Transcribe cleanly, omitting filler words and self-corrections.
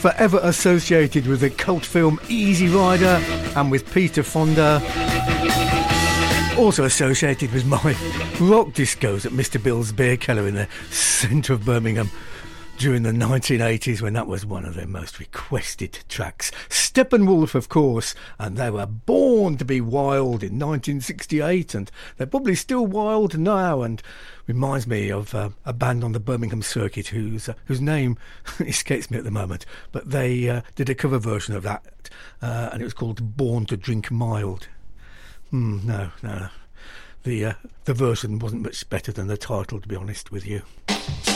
forever associated with the cult film Easy Rider and with Peter Fonda. Also associated with my rock discos at Mr. Bill's Beer Cellar in the centre of Birmingham during the 1980s, when that was one of their most requested tracks. Steppenwolf, of course, and they were Born to be Wild in 1968, and they're probably still wild now, and reminds me of a band on the Birmingham circuit whose name escapes me at the moment, but they did a cover version of that, and it was called Born to Drink Mild. No. The version wasn't much better than the title, to be honest with you.